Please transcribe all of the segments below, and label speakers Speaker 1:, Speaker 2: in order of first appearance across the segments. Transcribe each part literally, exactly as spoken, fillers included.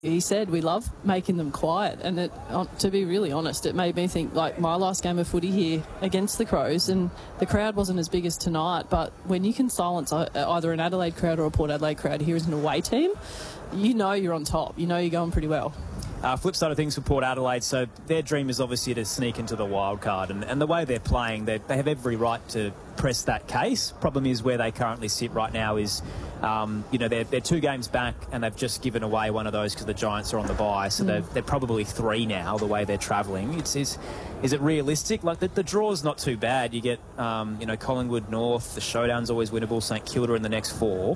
Speaker 1: He said we love making them quiet, and it, to be really honest, it made me think like my last game of footy here against the Crows, and the crowd wasn't as big as tonight, but when you can silence either an Adelaide crowd or a Port Adelaide crowd here as an away team, you know you're on top. You know you're going pretty well.
Speaker 2: Uh, flip side of things for Port Adelaide, so their dream is obviously to sneak into the wild card, and, and the way they're playing, they, they have every right to press that case. Problem is where they currently sit right now is, um, you know, they're, they're two games back and they've just given away one of those because the Giants are on the bye, so mm. they're, they're probably three now the way they're travelling. It's, is, is it realistic? Like the, the draw's not too bad. You get, um, you know, Collingwood North, the showdown's always winnable, St Kilda in the next four.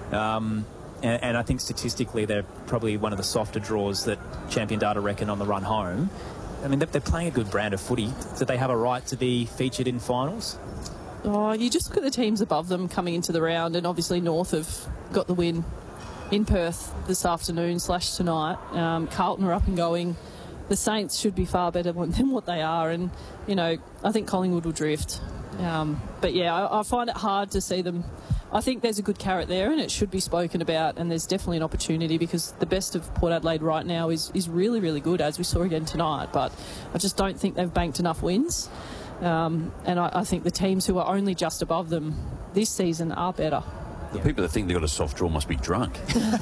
Speaker 2: Um, And, and I think statistically they're probably one of the softer draws that Champion Data reckon on the run home. I mean, they're, they're playing a good brand of footy. Do they have a right to be featured in finals?
Speaker 1: Oh, you just look at the teams above them coming into the round, and obviously North have got the win in Perth this afternoon slash tonight. Um, Carlton are up and going. The Saints should be far better than what they are, and, you know, I think Collingwood will drift. Um, but, yeah, I, I find it hard to see them. I think there's a good carrot there and it should be spoken about, and there's definitely an opportunity because the best of Port Adelaide right now is, is really, really good, as we saw again tonight. But I just don't think they've banked enough wins. Um, and I, I think the teams who are only just above them this season are better.
Speaker 3: The people that think they've got a soft draw must be drunk.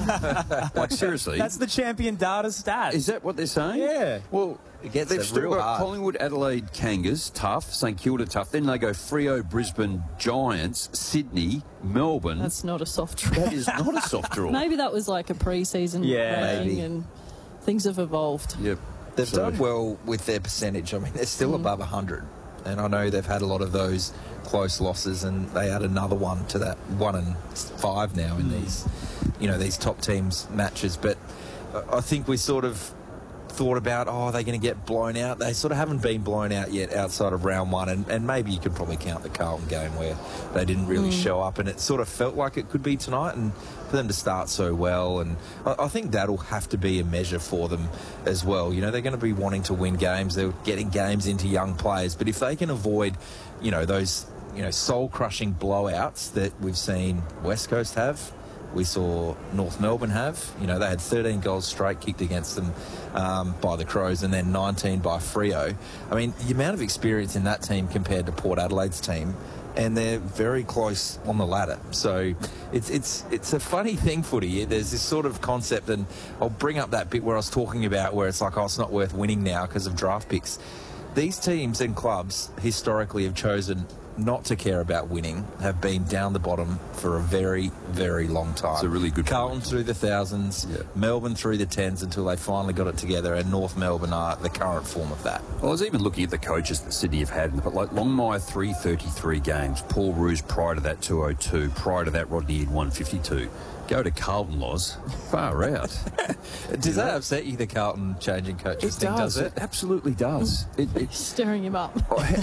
Speaker 3: Like, seriously.
Speaker 2: That's the Champion Data stat.
Speaker 3: Is that what they're saying?
Speaker 2: Yeah.
Speaker 3: Well,
Speaker 4: it gets
Speaker 3: they've still
Speaker 4: real
Speaker 3: got
Speaker 4: hard.
Speaker 3: Collingwood, Adelaide, Kangas, tough. St Kilda, tough. Then they go Freo, Brisbane, Giants, Sydney, Melbourne.
Speaker 1: That's not a soft draw.
Speaker 3: That is not a soft draw.
Speaker 1: Maybe that was like a pre-season
Speaker 2: yeah,
Speaker 1: ranking
Speaker 4: maybe.
Speaker 1: and things have evolved.
Speaker 3: Yep.
Speaker 4: They've
Speaker 3: So-
Speaker 4: done well with their percentage. I mean, they're still
Speaker 1: Mm.
Speaker 4: above one hundred. And I know they've had a lot of those close losses, and they add another one to that one and five now in these, you know, these top teams matches. But I think we sort of thought about, oh, are they going to get blown out? They sort of haven't been blown out yet outside of round one, and, and maybe you could probably count the Carlton game where they didn't really mm. show up, and it sort of felt like it could be tonight, and for them to start so well, and I, I think that'll have to be a measure for them as well. You know, they're going to be wanting to win games, they're getting games into young players, but if they can avoid, you know, those, you know, soul-crushing blowouts that we've seen West Coast have, we saw North Melbourne have. You know, they had thirteen goals straight kicked against them um, by the Crows, and then nineteen by Freo. I mean, the amount of experience in that team compared to Port Adelaide's team, and they're very close on the ladder. So it's it's it's a funny thing, footy. There's this sort of concept, and I'll bring up that bit where I was talking about where it's like, oh, it's not worth winning now because of draft picks. These teams and clubs historically have chosen not to care about winning, have been down the bottom for a very, very long time.
Speaker 3: It's a really good
Speaker 4: Carlton
Speaker 3: point.
Speaker 4: through the thousands,
Speaker 3: Yeah.
Speaker 4: Melbourne through the tens until they finally got it together, and North Melbourne are the current form of that.
Speaker 3: Well, I was even looking at the coaches that Sydney have had, but like Longmire, three thirty-three games. Paul Roos prior to that, two oh two. Prior to that, Rodney in one fifty-two. Go to Carlton, Loz. Far out.
Speaker 4: Does that upset you, the Carlton changing coaches
Speaker 3: It
Speaker 4: thing,
Speaker 3: does.
Speaker 4: does it?
Speaker 3: It absolutely does. it, it,
Speaker 1: Stirring him up.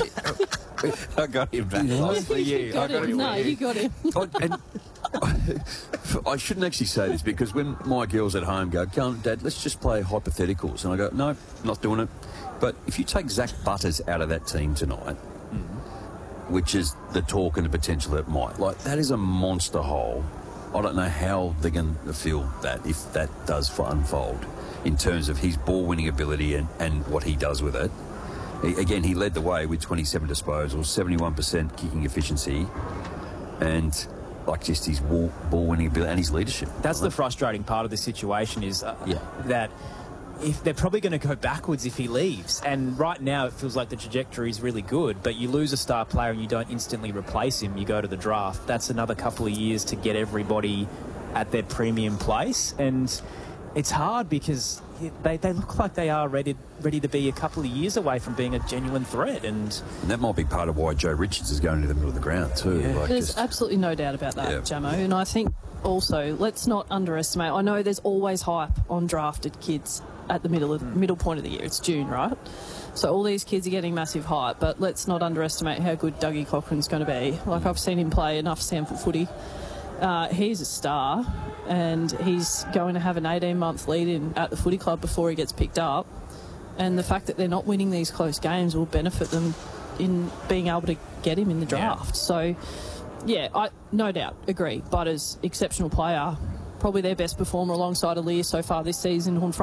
Speaker 4: I got him back.
Speaker 3: You know?
Speaker 4: Loz, for you.
Speaker 1: You got
Speaker 4: I got
Speaker 1: him.
Speaker 4: him
Speaker 1: No,
Speaker 4: for you.
Speaker 1: you got him.
Speaker 3: I, and I shouldn't actually say this because when my girls at home go, "Come, Dad, let's just play hypotheticals," and I go, "No, not doing it." But if you take Zach Butters out of that team tonight, mm-hmm. which is the talk and the potential that might, like that is a monster hole. I don't know how they're going to feel that if that does unfold in terms of his ball-winning ability and, and what he does with it. He, again, he led the way with twenty-seven disposals, seventy-one percent kicking efficiency, and like just his ball, ball-winning ability and his leadership.
Speaker 2: That's the frustrating part of the situation is uh,
Speaker 3: Yeah.
Speaker 2: that if they're probably going to go backwards if he leaves. And right now it feels like the trajectory is really good, but you lose a star player and you don't instantly replace him, you go to the draft. That's another couple of years to get everybody at their premium place. And it's hard because they, they look like they are ready ready to be a couple of years away from being a genuine threat. And,
Speaker 3: And that might be part of why Joe Richards is going to the middle of the ground too.
Speaker 2: Yeah.
Speaker 3: Like
Speaker 1: There's
Speaker 3: just,
Speaker 1: absolutely no doubt about that,
Speaker 3: Yeah.
Speaker 1: Jamo. And I think also, let's not underestimate. I know there's always hype on drafted kids at the middle of, mm. middle point of the year. It's June, right? So all these kids are getting massive hype, but let's not underestimate how good Dougie Cochran's going to be. Like, I've seen him play enough sample footy. Uh, he's a star, and he's going to have an eighteen-month lead-in at the footy club before he gets picked up. And the fact that they're not winning these close games will benefit them in being able to get him in the draft. Yeah. So, yeah, I no doubt agree. Butters, exceptional player, probably their best performer alongside Aaliyah so far this season on front.